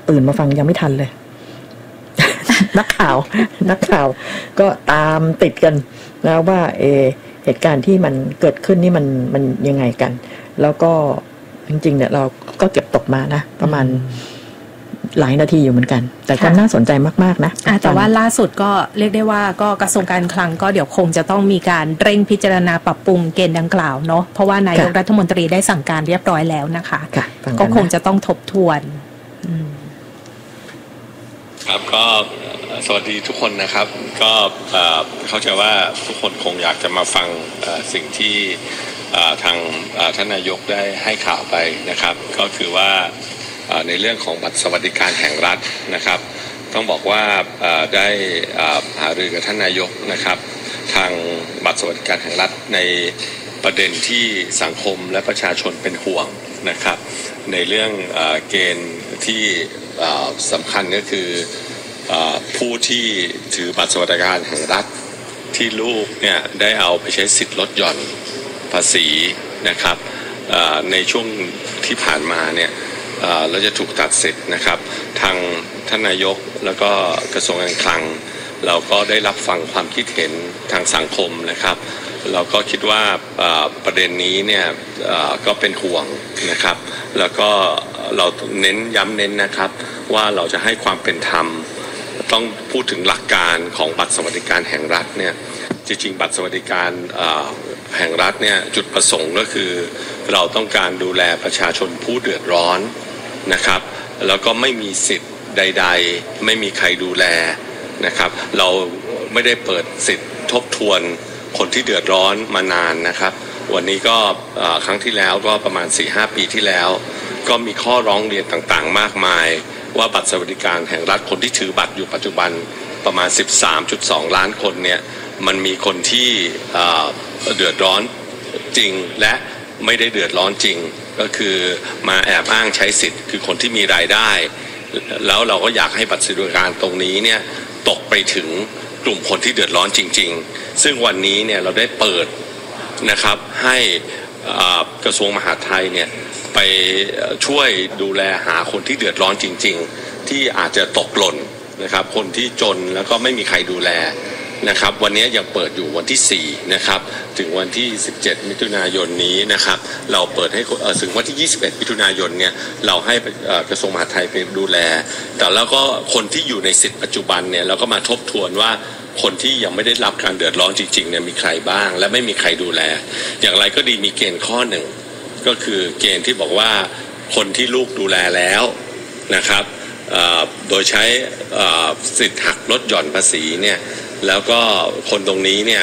ตื่นมาฟังยังไม่ทันเลย นักข่าวก็ตามติดกันนะว่าเหตุการณ์ที่มันเกิดขึ้นนี่มันยังไงกันแล้วก็จริงๆเนี่ยเราก็เก็บตกมานะประมาณหลายนาทีอยู่เหมือนกันแต่ก็น่าสนใจมากๆนะแต่ว่าล่าสุดก็เรียกได้ว่าก็กระทรวงการคลังก็เดี๋ยวคงจะต้องมีการเร่งพิจารณาปรับปรุงเกณฑ์ดังกล่าวเนาะเพราะว่านายกรัฐมนตรีได้สั่งการเรียบร้อยแล้วนะคะก็คงจะต้องทบทวนครับก็สวัสดีทุกคนนะครับก็เข้าใจว่าทุกคนคงอยากจะมาฟังสิ่งที่ทางท่านนายกได้ให้ข่าวไปนะครับก็คือว่าในเรื่องของบัตรสวัสดิการแห่งรัฐนะครับต้องบอกว่าได้หารือกับท่านนายกนะครับทางบัตรสวัสดิการแห่งรัฐในประเด็นที่สังคมและประชาชนเป็นห่วงนะครับในเรื่องเกณฑ์ที่สำคัญก็คือผู้ที่ถือบัตรสวัสดิการแห่งรัฐที่ลูกเนี่ยได้เอาไปใช้สิทธิ์ลดหย่อนภาษีนะครับในช่วงที่ผ่านมาเนี่ยเราจะถูกตัดสิทธิ์นะครับทางท่านนายกแล้วก็กระทรวงการคลังเราก็ได้รับฟังความคิดเห็นทางสังคมนะครับเราก็คิดว่าประเด็นนี้เนี่ยก็เป็นห่วงนะครับแล้วก็เราย้ำเน้นนะครับว่าเราจะให้ความเป็นธรรมต้องพูดถึงหลักการของบัตรสวัสดิการแห่งรัฐเนี่ยจริงๆบัตรสวัสดิการแห่งรัฐเนี่ยจุดประสงค์ก็คือเราต้องการดูแลประชาชนผู้เดือดร้อนนะครับแล้วก็ไม่มีสิทธิ์ใดๆไม่มีใครดูแลนะครับเราไม่ได้เปิดสิทธิ์ทบทวนคนที่เดือดร้อนมานานนะครับวันนี้ก็ครั้งที่แล้วก็ประมาณ 4-5 ปีที่แล้วก็มีข้อร้องเรียนต่างๆมากมายว่าบัตรสวัสดิการแห่งรัฐคนที่ถือบัตรอยู่ปัจจุบันประมาณ 13.2 ล้านคนเนี่ยมันมีคนที่เดือดร้อนจริงและไม่ได้เดือดร้อนจริงก็คือมาแอบอ้างใช้สิทธิ์คือคนที่มีรายได้แล้วเราก็อยากให้บัตรสวัสดิการตรงนี้เนี่ยตกไปถึงกลุ่มคนที่เดือดร้อนจริงๆซึ่งวันนี้เนี่ยเราได้เปิดนะครับให้กระทรวงมหาดไทยเนี่ยไปช่วยดูแลหาคนที่เดือดร้อนจริงๆที่อาจจะตกหล่นนะครับคนที่จนแล้วก็ไม่มีใครดูแลนะครับวันนี้ยังเปิดอยู่วันที่4นะครับถึงวันที่17มิถุนายนนี้นะครับเราเปิดให้ถึงวันที่21มิถุนายนเนี่ยเราให้กระทรวงมหาดไทยไปดูแลแต่แล้วก็คนที่อยู่ในสิทธิปัจจุบันเนี่ยเราก็มาทบทวนว่าคนที่ยังไม่ได้รับการเดือดร้อนจริงๆเนี่ยมีใครบ้างและไม่มีใครดูแลอย่างไรก็ดีมีเกณฑ์ข้อหนึ่งก็คือเกณฑ์ที่บอกว่าคนที่ลูกดูแลแล้วนะครับโดยใช้สิทธิ์หักลดหย่อนภาษีเนี่ยแล้วก็คนตรงนี้เนี่ย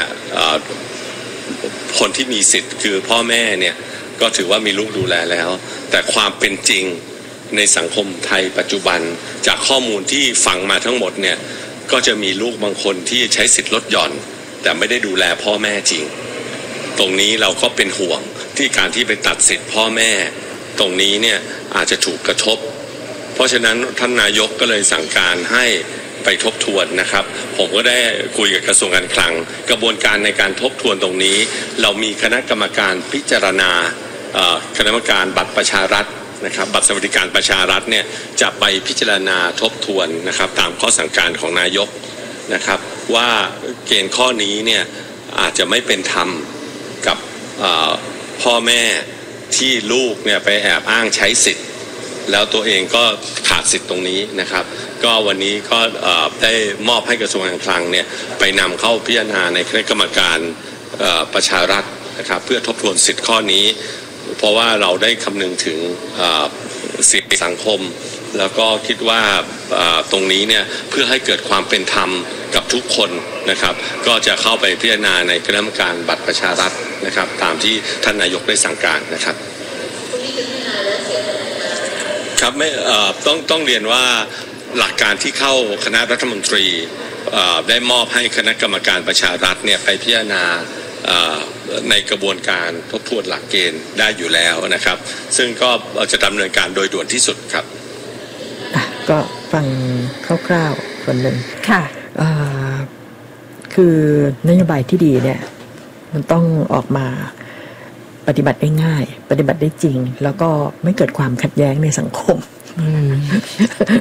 คนที่มีสิทธิ์คือพ่อแม่เนี่ยก็ถือว่ามีลูกดูแลแล้วแต่ความเป็นจริงในสังคมไทยปัจจุบันจากข้อมูลที่ฟังมาทั้งหมดเนี่ยก็จะมีลูกบางคนที่ใช้สิทธิ์ลดหย่อนแต่ไม่ได้ดูแลพ่อแม่จริงตรงนี้เราก็เป็นห่วงที่การที่ไปตัดสิทธิ์พ่อแม่ตรงนี้เนี่ยอาจจะถูกกระทบเพราะฉะนั้นท่านนายกก็เลยสั่งการให้ไปทบทวนนะครับผมก็ได้คุยกับกระทรวงการคลังกระบวนการในการทบทวนตรงนี้เรามีคณะกรรมการพิจารณาคณะกรรมการบัตรประชารัฐนะครับบัตรสวัสดิการประชารัฐเนี่ยจะไปพิจารณาทบทวนนะครับตามข้อสั่งการของนายกนะครับว่าเกณฑ์ข้อนี้เนี่ยอาจจะไม่เป็นธรรมกับพ่อแม่ที่ลูกเนี่ยไปแอบอ้างใช้สิทธิ์แล้วตัวเองก็ขาดสิทธิ์ตรงนี้นะครับก็วันนี้ก็ได้มอบให้กระทรวงการคลังเนี่ยไปนำเข้าพิจารณาในคณะกรรมการประชารัฐนะครับเพื่อทบทวนสิทธิ์ข้อนี้เพราะว่าเราได้คำนึงถึงสิทธิสังคมแล้วก็คิดว่าตรงนี้เนี่ยเพื่อให้เกิดความเป็นธรรมกับทุกคนนะครับก็จะเข้าไปพิจารณาในคณะกรรมการบัตรประชารัฐนะครับตามที่ท่านนายกได้สั่งการนะครับครับไม่ต้องเรียนว่าหลักการที่เข้าคณะรัฐมนตรีได้มอบให้คณะกรรมการประชารัฐเนี่ยไปพิจารณาในกระบวนการทบทวนหลักเกณฑ์ได้อยู่แล้วนะครับซึ่งก็จะดำเนินการโดยด่วนที่สุดครับก็ฟังคร่าวๆส่วนหนึ่งค่ะคือนโยบายที่ดีเนี่ยมันต้องออกมาปฏิบัติได้ง่ายปฏิบัติได้จริงแล้วก็ไม่เกิดความขัดแย้งในสังคม